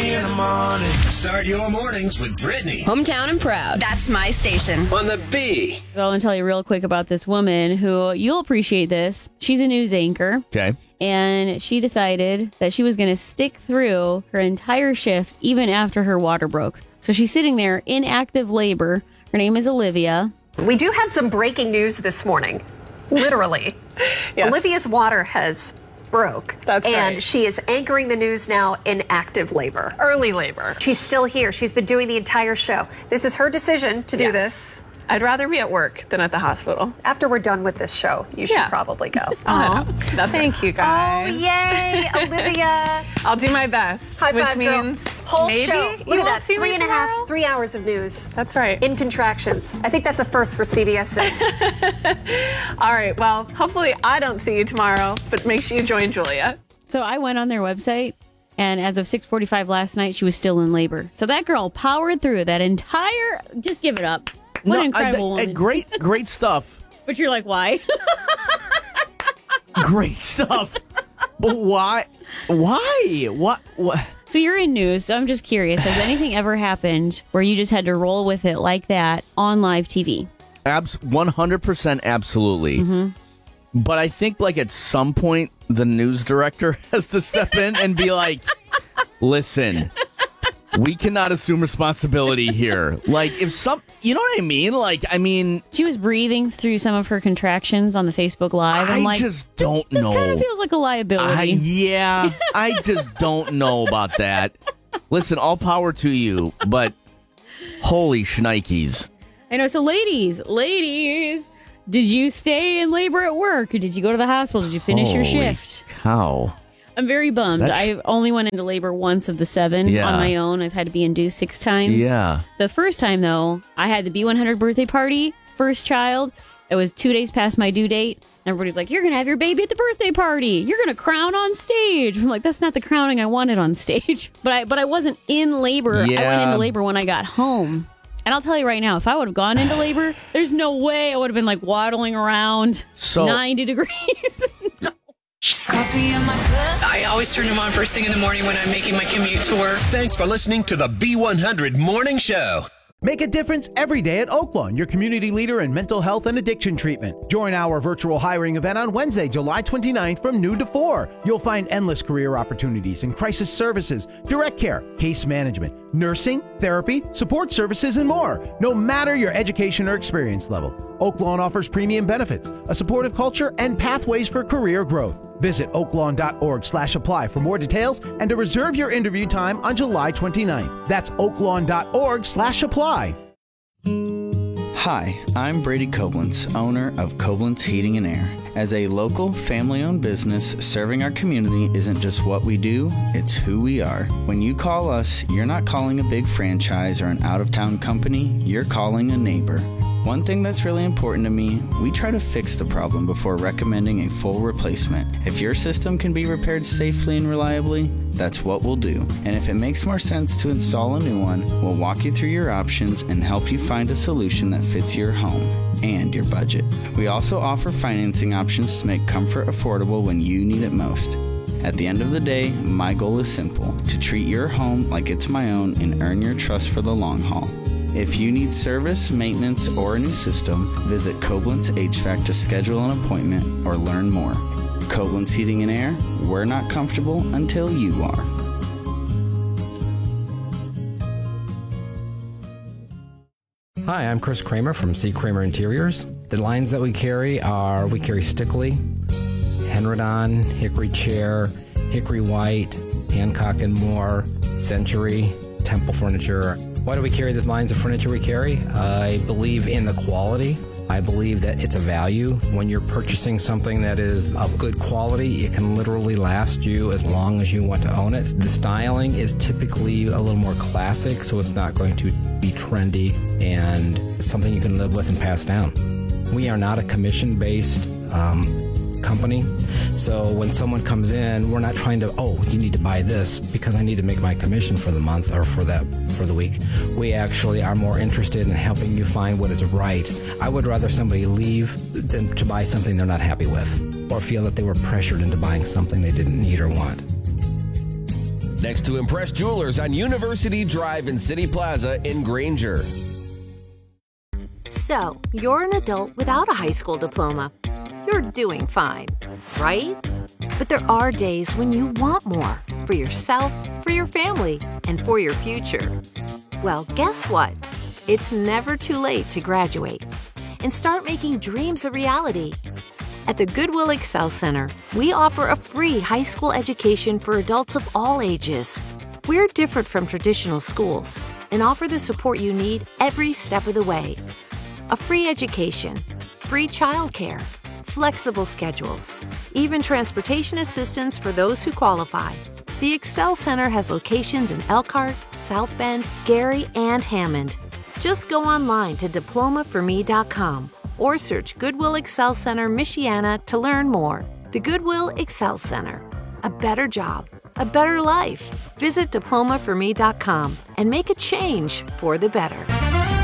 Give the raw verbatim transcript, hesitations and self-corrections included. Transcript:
Brittany in the morning. Start your mornings with Brittany. Hometown and proud. That's my station. On the B. I want to tell you real quick about this woman who, you'll appreciate this. She's a news anchor. Okay. And she decided that she was going to stick through her entire shift even after her water broke. So she's sitting there in active labor. Her name is Olivia. We do have some breaking news this morning. Literally. Yes. Olivia's water has broke. That's and right. she is anchoring the news now in active labor. Early labor. She's still here. She's been doing the entire show. This is her decision to do Yes. this. I'd rather be at work than at the hospital. After we're done with this show, you should Yeah. probably go. Oh, thank you Oh, guys. yay, Olivia. I'll do my best. High which five, girl. means Whole maybe show. you Look at won't that. see me Three and a half, tomorrow? three hours of news. That's right. In contractions. I think that's a first for C B S six. All right. Well, hopefully I don't see you tomorrow, but make sure you join Julia. So I went on their website, and as of six forty-five last night, she was still in labor. So that girl powered through that entire... Just give it up. What an incredible I, woman. I, great, great stuff. But you're like, why? Great stuff. But why? Why? What? What? So you're in news, so I'm just curious. Has anything ever happened where you just had to roll with it like that on live T V? Abs- one hundred percent absolutely. Mm-hmm. But I think, like, at some point, the news director has to step in and be like, listen, we cannot assume responsibility here. Like, if some, you know what I mean? Like, I mean, She was breathing through some of her contractions on the Facebook Live. I'm I like, just don't this know. kind of feels like a liability. I, yeah, I just don't know about that. Listen, all power to you, but holy shnikes. I know. So, ladies, ladies, did you stay in labor at work, or did you go to the hospital? Did you finish your Holy shift? cow. I'm very bummed. That's- I only went into labor once of the seven Yeah. on my own. I've had to be induced six times. Yeah. The first time, though, I had the B one hundred birthday party, first child. It was two days past my due date. Everybody's like, you're going to have your baby at the birthday party. You're going to crown on stage. I'm like, that's not the crowning I wanted on stage. But I, but I wasn't in labor. I went Yeah. into labor when I got home. And I'll tell you right now, if I would have gone into labor, there's no way I would have been like waddling around So- ninety degrees. No. Coffee in my cup. I always turn them on first thing in the morning when I'm making my commute to work. Thanks for listening to the B one hundred Morning Show. Make a difference every day at Oaklawn, your community leader in mental health and addiction treatment. Join our virtual hiring event on Wednesday, July twenty-ninth from noon to four. You'll find endless career opportunities in crisis services, direct care, case management, nursing, therapy, support services, and more, no matter your education or experience level. Oaklawn offers premium benefits, a supportive culture, and pathways for career growth. Visit oaklawn.org slash apply for more details and to reserve your interview time on July twenty-ninth. That's oaklawn.org slash apply. Hi, I'm Brady Koblenz, owner of Koblenz Heating and Air. As a local, family-owned business, serving our community isn't just what we do, it's who we are. When you call us, you're not calling a big franchise or an out-of-town company, you're calling a neighbor. One thing that's really important to me, we try to fix the problem before recommending a full replacement. If your system can be repaired safely and reliably, that's what we'll do. And if it makes more sense to install a new one, we'll walk you through your options and help you find a solution that fits your home and your budget. We also offer financing options to make comfort affordable when you need it most. At the end of the day, my goal is simple, to treat your home like it's my own and earn your trust for the long haul. If you need service, maintenance, or a new system, visit Koblenz H V A C to schedule an appointment or learn more. Koblenz Heating and Air, we're not comfortable until you are. Hi, I'm Chris Kramer from C. Kramer Interiors. The lines that we carry are, we carry Stickley, Henredon, Hickory Chair, Hickory White, Hancock and Moore, Century, Temple Furniture. Why do we carry the lines of furniture we carry? I believe in the quality. I believe that it's a value. When you're purchasing something that is of good quality, it can literally last you as long as you want to own it. The styling is typically a little more classic, so it's not going to be trendy, and it's something you can live with and pass down. We are not a commission-based um, company, so when someone comes in, we're not trying to, oh, you need to buy this because I need to make my commission for the month or for that for the week. We actually are more interested in helping you find what is right. I would rather somebody leave than to buy something they're not happy with or feel that they were pressured into buying something they didn't need or want. next to Impress Jewelers on University Drive in City Plaza in Granger. So, you're an adult without a high school diploma. You're doing fine, right? But there are days when you want more for yourself, for your family, and for your future. Well, guess what? It's never too late to graduate and start making dreams a reality. At the Goodwill Excel Center, we offer a free high school education for adults of all ages. We're different from traditional schools and offer the support you need every step of the way. A free education, free childcare, flexible schedules, even transportation assistance for those who qualify. The Excel Center has locations in Elkhart, South Bend, Gary, and Hammond. Just go online to diploma for me dot com or search Goodwill Excel Center Michiana to learn more. The Goodwill Excel Center. A better job, a better life. Visit diploma for me dot com and make a change for the better.